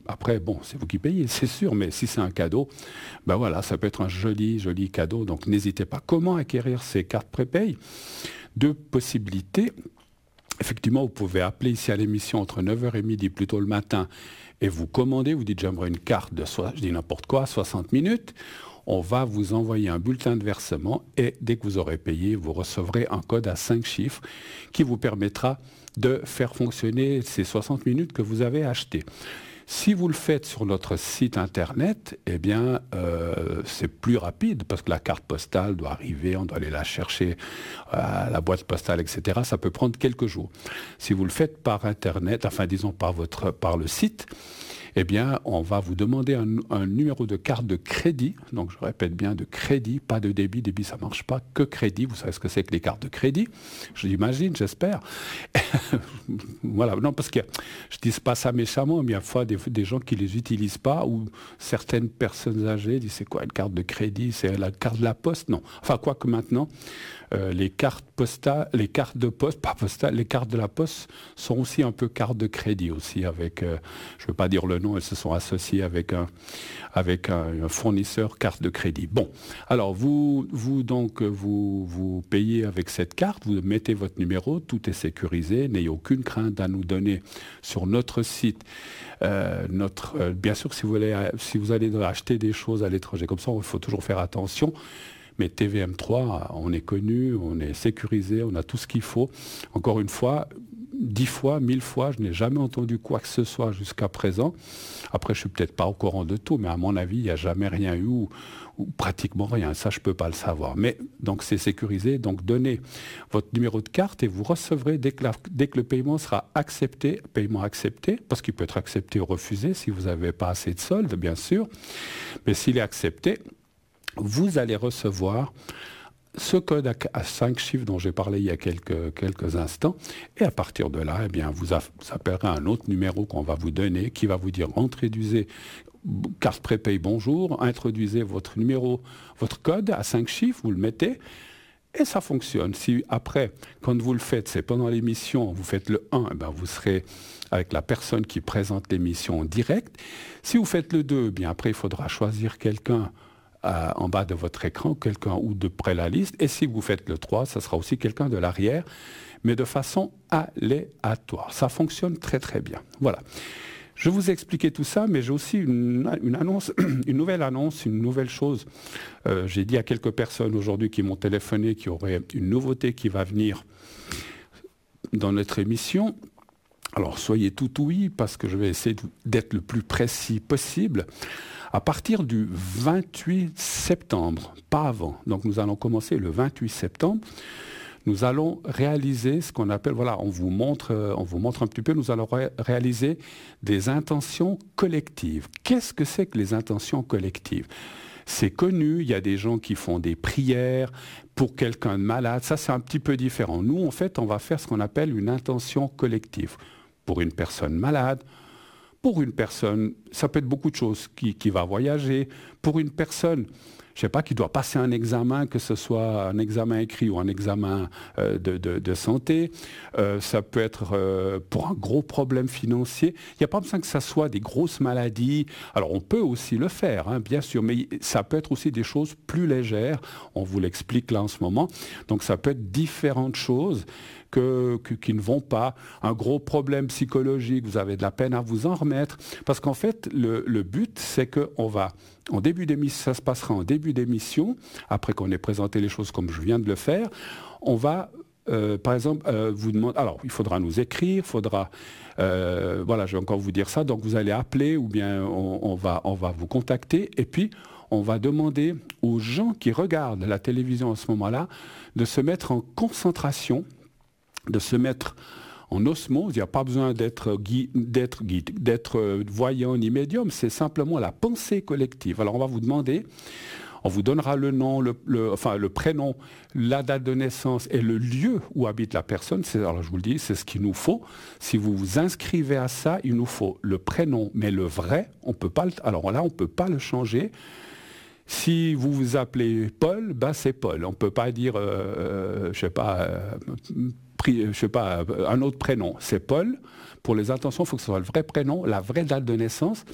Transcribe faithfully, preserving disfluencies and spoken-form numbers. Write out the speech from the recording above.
Après, bon, c'est vous qui payez, c'est sûr, mais si c'est un cadeau, ben voilà, ça peut être un joli, joli cadeau. Donc n'hésitez pas. Comment acquérir ces cartes prépay? Deux possibilités. Effectivement, vous pouvez appeler ici à l'émission entre neuf heures et midi, plutôt le matin, et vous commandez, vous dites j'aimerais une carte de, so- je dis n'importe quoi, soixante minutes. On va vous envoyer un bulletin de versement et dès que vous aurez payé, vous recevrez un code à cinq chiffres qui vous permettra de faire fonctionner ces soixante minutes que vous avez achetées. Si vous le faites sur notre site internet, eh bien, euh, c'est plus rapide parce que la carte postale doit arriver, on doit aller la chercher à la boîte postale, et cetera. Ça peut prendre quelques jours. Si vous le faites par internet, enfin disons par votre, par le site, eh bien, on va vous demander un, un numéro de carte de crédit. Donc, je répète bien, de crédit, pas de débit. Débit, ça marche pas. Que crédit. Vous savez ce que c'est que les cartes de crédit. Je l'imagine, j'espère. Voilà. Non, parce que je dis pas ça méchamment, mais il y a fois des, des gens qui les utilisent pas ou certaines personnes âgées disent c'est quoi une carte de crédit? C'est la carte de la poste? Non. Enfin, quoi que maintenant, euh, les cartes postales, les cartes de poste, pas postales, les cartes de la poste sont aussi un peu cartes de crédit aussi avec, euh, je veux pas dire le nom, elles se sont associées avec un, avec un, un fournisseur carte de crédit. Bon, alors vous, vous donc vous, vous payez avec cette carte, vous mettez votre numéro, tout est sécurisé, n'ayez aucune crainte à nous donner sur notre site. Euh, notre, euh, bien sûr, si vous, allez, si vous allez acheter des choses à l'étranger comme ça, il faut toujours faire attention. Mais T V M trois, on est connu, on est sécurisé, on a tout ce qu'il faut. Encore une fois, dix fois, mille fois, je n'ai jamais entendu quoi que ce soit jusqu'à présent. Après, je suis peut-être pas au courant de tout, mais à mon avis, il n'y a jamais rien eu ou, ou pratiquement rien. Ça, je peux pas le savoir. Mais donc, c'est sécurisé. Donc, donnez votre numéro de carte et vous recevrez dès que, la, dès que le paiement sera accepté, paiement accepté, parce qu'il peut être accepté ou refusé si vous n'avez pas assez de solde, bien sûr. Mais s'il est accepté, vous allez recevoir ce code à cinq chiffres dont j'ai parlé il y a quelques, quelques instants. Et à partir de là, eh bien, vous, a, vous appellerez un autre numéro qu'on va vous donner qui va vous dire introduisez carte prépay bonjour, introduisez votre numéro, votre code à cinq chiffres, vous le mettez. Et ça fonctionne. Si après, quand vous le faites, c'est pendant l'émission, vous faites le un, eh bien, vous serez avec la personne qui présente l'émission en direct. Si vous faites le deux, eh bien, après, il faudra choisir quelqu'un Euh, en bas de votre écran, quelqu'un ou de près la liste. Et si vous faites le trois, ça sera aussi quelqu'un de l'arrière, mais de façon aléatoire. Ça fonctionne très très bien. Voilà. Je vous ai expliqué tout ça, mais j'ai aussi une, une annonce, une nouvelle annonce, une nouvelle chose. Euh, j'ai dit à quelques personnes aujourd'hui qui m'ont téléphoné qu'il y aurait une nouveauté qui va venir dans notre émission. Alors soyez tout oui, parce que je vais essayer d'être le plus précis possible. À partir du vingt-huit septembre, pas avant, donc nous allons commencer le vingt-huit septembre, nous allons réaliser ce qu'on appelle, voilà, on vous montre, on vous montre un petit peu, nous allons ré- réaliser des intentions collectives. Qu'est-ce que c'est que les intentions collectives ? C'est connu, il y a des gens qui font des prières pour quelqu'un de malade, ça c'est un petit peu différent. Nous, en fait, on va faire ce qu'on appelle une intention collective. Pour une personne malade, pour une personne, ça peut être beaucoup de choses, qui, qui va voyager, pour une personne, je ne sais pas, qui doit passer un examen, que ce soit un examen écrit ou un examen euh, de, de, de santé, euh, ça peut être euh, pour un gros problème financier. Il n'y a pas besoin que ça soit des grosses maladies. Alors on peut aussi le faire, hein, bien sûr, mais ça peut être aussi des choses plus légères. On vous l'explique là en ce moment. Donc ça peut être différentes choses. Que, que, qui ne vont pas, un gros problème psychologique, vous avez de la peine à vous en remettre, parce qu'en fait, le, le but, c'est qu'on va, en début d'émission, ça se passera en début d'émission, après qu'on ait présenté les choses comme je viens de le faire, on va, euh, par exemple, euh, vous demander, alors, il faudra nous écrire, il faudra, euh, voilà, je vais encore vous dire ça, donc vous allez appeler, ou bien on, on, va, on va vous contacter, et puis, on va demander aux gens qui regardent la télévision à ce moment-là, de se mettre en concentration, de se mettre en osmose. Il n'y a pas besoin d'être guide, d'être, guide, d'être voyant ni médium, c'est simplement la pensée collective. Alors on va vous demander, on vous donnera le nom, le, le, enfin le prénom, la date de naissance et le lieu où habite la personne. C'est, alors je vous le dis, c'est ce qu'il nous faut. Si vous vous inscrivez à ça, il nous faut le prénom, mais le vrai, on peut pas le, alors là on ne peut pas le changer. Si vous vous appelez Paul, ben c'est Paul. On ne peut pas dire, euh, je ne sais pas, euh, je sais pas, un autre prénom. C'est Paul. Pour les intentions, il faut que ce soit le vrai prénom, la vraie date de naissance.